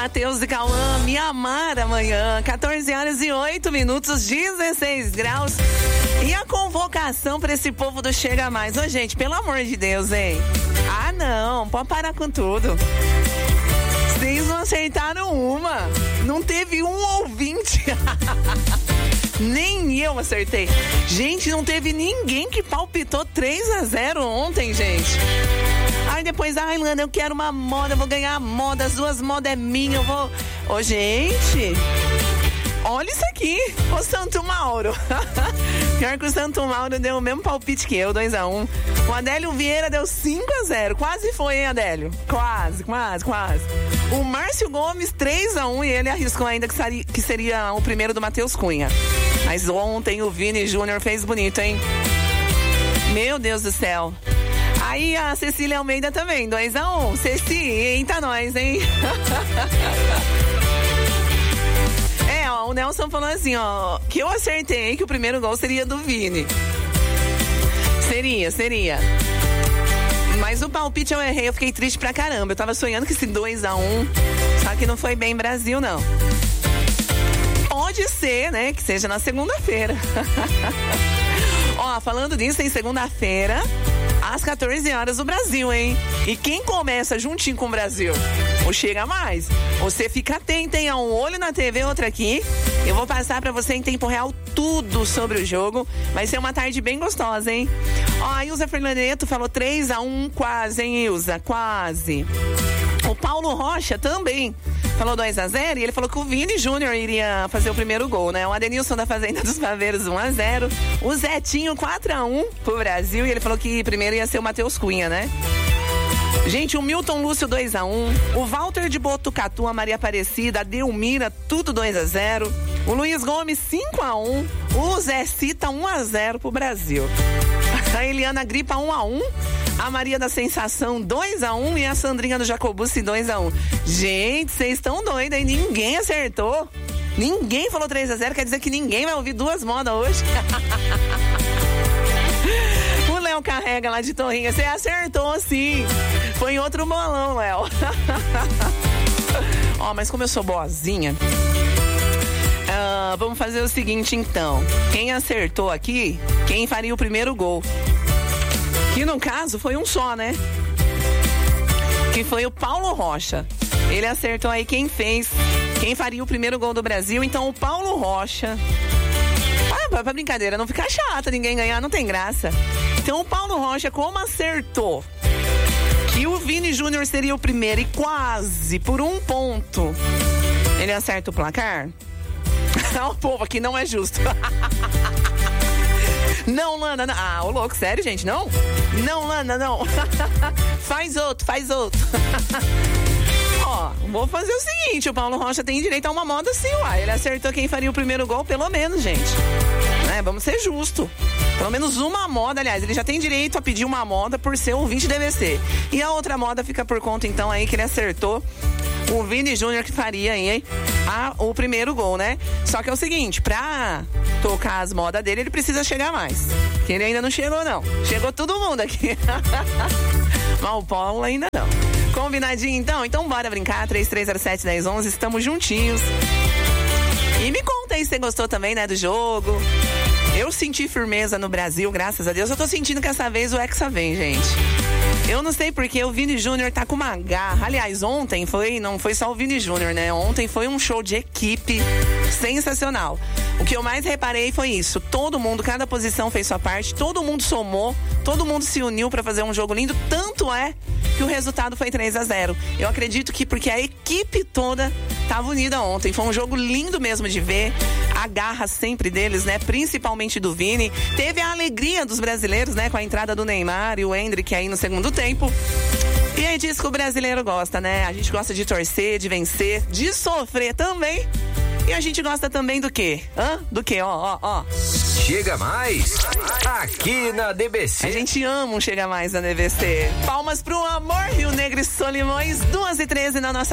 Matheus e Cauã, Me Amar Amanhã, 14h08, 16 graus. E a convocação pra esse povo do Chega Mais. Ô, gente, pelo amor de Deus, hein? Ah, não, pode parar com tudo. Vocês não acertaram uma. Não teve um ouvinte. Nem eu acertei. Gente, não teve ninguém que palpitou 3-0 ontem, gente. Aí depois, Lana, eu quero uma moda, eu vou ganhar a moda, as duas modas é minha, eu vou... Ô, gente, olha isso aqui, o Santo Mauro. Pior que o Santo Mauro deu o mesmo palpite que eu, 2-1. O Adélio Vieira deu 5-0, quase foi, hein, Adélio? Quase. O Márcio Gomes, 3-1, e ele arriscou ainda que seria o primeiro do Matheus Cunha. Mas ontem o Vini Júnior fez bonito, hein? Meu Deus do céu. Aí a Cecília Almeida também, 2-1. Ceci, eita nós, hein? O Nelson falou assim, que eu acertei que o primeiro gol seria do Vini. Seria. Mas o palpite eu errei, eu fiquei triste pra caramba. Eu tava sonhando com esse 2-1, só que não foi bem Brasil, não. Pode ser, né, que seja na segunda-feira. Falando disso, em segunda-feira, às 14 horas, o Brasil, hein? E quem começa juntinho com o Brasil? O Chega Mais. Você fica atento, hein? Um olho na TV, outro aqui. Eu vou passar pra você em tempo real tudo sobre o jogo. Vai ser uma tarde bem gostosa, hein? A Ilza Fernandeto falou 3-1, quase, hein, Ilza? Quase. O Paulo Rocha também falou 2-0 e ele falou que o Vini Júnior iria fazer o primeiro gol, né? O Adenilson da Fazenda dos Paveiros, 1-0. O Zetinho, 4-1 pro Brasil, e ele falou que primeiro ia ser o Matheus Cunha, né? Gente, o Milton Lúcio, 2-1. O Walter de Botucatu, a Maria Aparecida, a Delmira, tudo 2-0. O Luiz Gomes, 5-1. O Zé Cita, 1-0 pro Brasil. A Eliana Gripa, 1-1. A Maria da Sensação, 2-1. E a Sandrinha do Jacobucci, 2-1. Gente, vocês estão doidos, hein? Ninguém acertou. Ninguém falou 3-0. Quer dizer que ninguém vai ouvir duas modas hoje. O Léo Carrega lá de Torrinha. Você acertou, sim. Foi em outro bolão, Léo. Mas como eu sou boazinha, vamos fazer o seguinte, então. Quem acertou aqui, quem faria o primeiro gol? Que no caso foi um só, né? Que foi o Paulo Rocha. Ele acertou aí quem faria o primeiro gol do Brasil. Então o Paulo Rocha... pra brincadeira, não ficar chata, ninguém ganhar, não tem graça. Então o Paulo Rocha, como acertou que o Vini Júnior seria o primeiro e quase por 1 ponto ele acerta o placar? O povo aqui não é justo. Não, Lana, não. Ô louco, sério, gente, não? Não, Lana, não. Faz outro. Vou fazer o seguinte, o Paulo Rocha tem direito a uma moda sim, uai. Ele acertou quem faria o primeiro gol, pelo menos, gente. Vamos ser justos. Pelo menos uma moda, aliás, ele já tem direito a pedir uma moda por ser ouvinte DVC. E a outra moda fica por conta, então, aí que ele acertou o Vini Júnior que faria aí o primeiro gol, né? Só que é o seguinte, pra tocar as modas dele, ele precisa chegar mais. Que ele ainda não chegou, não. Chegou todo mundo aqui. Mas o Paulo ainda não. Combinadinho, então? Então bora brincar, 3307-1011, estamos juntinhos. E me conta aí se você gostou também, né, do jogo. Eu senti firmeza no Brasil, graças a Deus. Eu tô sentindo que essa vez o Hexa vem, gente. Eu não sei porque o Vini Júnior tá com uma garra. Aliás, ontem não foi só o Vini Júnior, né? Ontem foi um show de equipe sensacional. O que eu mais reparei foi isso. Todo mundo, cada posição fez sua parte, todo mundo somou, todo mundo se uniu pra fazer um jogo lindo. Tanto é que o resultado foi 3-0. Eu acredito que porque a equipe toda tava unida ontem. Foi um jogo lindo mesmo de ver. A garra sempre deles, né? Principalmente do Vini. Teve a alegria dos brasileiros, né? Com a entrada do Neymar e o Endrick aí no segundo tempo. E aí diz que o brasileiro gosta, né? A gente gosta de torcer, de vencer, de sofrer também. E a gente gosta também do quê? Do quê? Ó. Chega Mais aqui na DBC. A gente ama um Chega Mais na DBC. Palmas pro amor, Rio Negro e Solimões, 2h13 na nossa